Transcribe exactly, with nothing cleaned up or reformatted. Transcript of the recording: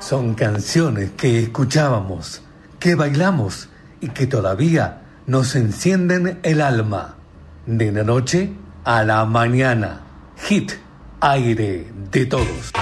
Son canciones que escuchábamos, que bailamos y que todavía nos encienden el alma. De la noche a la mañana. Hit, aire de todos.